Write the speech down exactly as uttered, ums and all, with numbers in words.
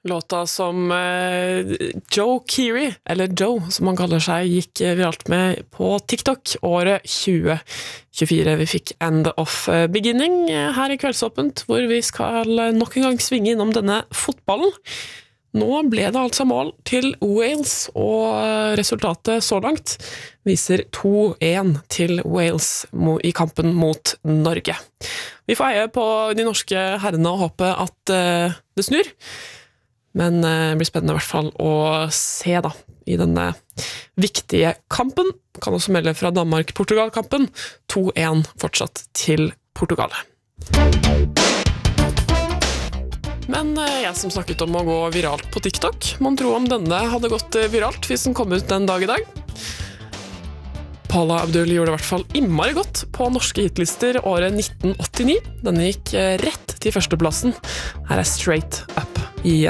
Låta som eh, Joe Keery, eller Joe som han kaller seg, gikk viralt med på TikTok året tjue tjuefire. Vi fikk End of Beginning her i Kveldsåpent, hvor vi skal nok en gang svinge innom denne fotballen. Nå ble det altså mål til Wales, og resultatet så langt viser to en til Wales i kampen mot Norge. Vi får eie på de norske herrene og håpe at uh, det snur. Men det blir spennende i hvert fall å se da, i denne viktige kampen. Kan også melde fra Danmark-Portugal-kampen. to en fortsatt til Portugal. Men jeg som snakket om å gå viralt på TikTok, man tror om denne hadde gått viralt hvis den kom ut den dag i dag. Paula Abdul gjorde det i hvert fall immari godt på norske hitlister året nitten åttini. Denne gikk rett til førsteplassen. Her er Straight Up i